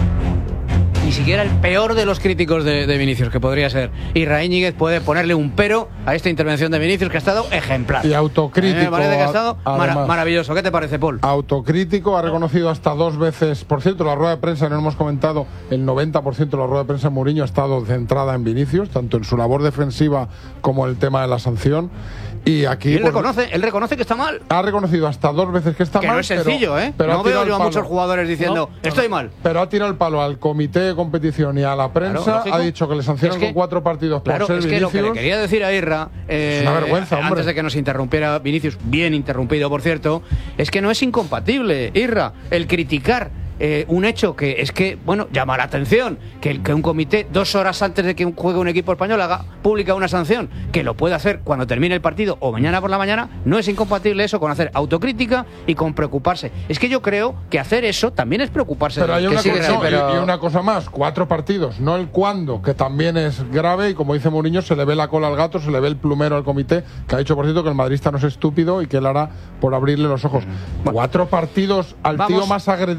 Ni siquiera el peor de los críticos de, de Vinicius, que podría ser Israel Íñiguez, puede ponerle un pero a esta intervención de Vinicius, que ha estado ejemplar. Y autocrítico. Me parece que ha estado además, mara maravilloso. ¿Qué te parece, Paul? Autocrítico, ha reconocido hasta dos veces. Por cierto, la rueda de prensa, no hemos comentado, el noventa por ciento de la rueda de prensa de Mourinho ha estado centrada en Vinicius, tanto en su labor defensiva como el tema de la sanción. Y aquí ¿Y él, pues, reconoce, él reconoce que está mal. Ha reconocido hasta dos veces que está que mal. Que no es sencillo, pero, ¿eh? Pero no veo yo a muchos jugadores diciendo, no, estoy mal. Pero ha tirado el palo al comité de competición y a la prensa. Claro, ha dicho que le sancionan es que, con cuatro partidos por claro, ser es que Vinicius. Lo que le quería decir a Irra, eh, es una vergüenza, hombre. Antes de que nos interrumpiera Vinicius, bien interrumpido, por cierto, es que no es incompatible, Irra, el criticar Eh, un hecho que es que, bueno, llama la atención que, que un comité, dos horas antes de que juegue un equipo español, haga pública una sanción, que lo puede hacer cuando termine el partido o mañana por la mañana. No es incompatible eso con hacer autocrítica y con preocuparse. Es que yo creo que hacer eso también es preocuparse. Pero de hay una, que cosa, sí, no, pero... y una cosa más, cuatro partidos, no el cuándo, que también es grave, y como dice Mourinho, se le ve la cola al gato, se le ve el plumero al comité, que ha dicho, por cierto, que el madridista no es estúpido y que él hará por abrirle los ojos. Bueno, cuatro partidos al vamos, tío más agredido del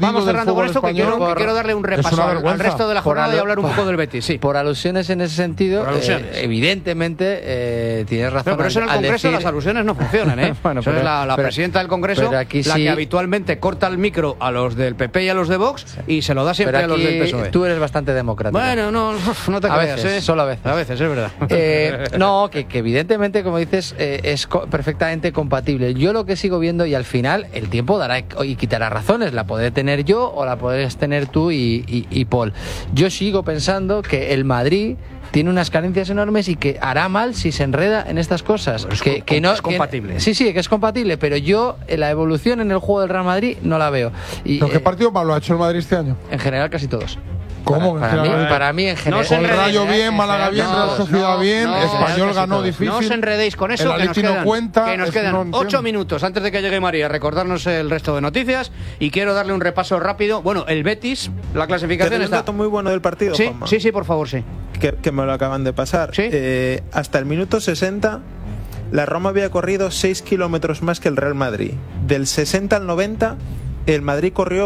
hablando con fútbol esto que quiero, español. que quiero darle un repaso al, al resto de la jornada y hablar un poco del Betis. Sí. Por alusiones en ese sentido, Por alusiones. eh, evidentemente eh, tienes razón. Pero por eso en el al Congreso decir- las alusiones no funcionan, ¿eh? Bueno, Eso pero- es la, la pero- presidenta del Congreso pero aquí la sí- que habitualmente corta el micro a los del P P y a los de Vox y se lo da siempre Pero a los del aquí P S O E. tú eres bastante democrático. Bueno, no, no te A creas, veces, ¿eh? solo a veces. A veces, es verdad. Eh, no, que, que evidentemente, como dices, eh, es co- perfectamente compatible. Yo lo que sigo viendo, y al final el tiempo dará y quitará razones, la podré tener yo o la podrás tener tú y, y, y Paul. Yo sigo pensando que el Madrid tiene unas carencias enormes y que hará mal si se enreda en estas cosas. Es que, com- que no, es compatible. que- sí, sí, que es compatible, pero yo eh, la evolución en el juego del Real Madrid no la veo. Y, ¿Pero qué eh, partido malo ha hecho el Madrid este año? en general casi todos. ¿Cómo? Para, para, En mí, general- para mí, en general. se Con el enredéis, Rayo ¿eh? bien, Málaga bien, No, Real Sociedad no, bien, no, Español casi ganó todos. difícil. No os enredéis con eso, El que nos Atleti no quedan, cuenta, que nos es que quedan no ocho entiendo. minutos antes de que llegue María a recordarnos el resto de noticias y quiero darle un repaso rápido. Bueno, el Betis, la Te clasificación doy un está... dato muy bueno del partido, Sí, Juanma, sí, sí, por favor, sí. que, que me lo acaban de pasar. Eh, hasta el minuto sesenta, la Roma había corrido seis kilómetros más que el Real Madrid. Del sesenta al noventa, el Madrid corrió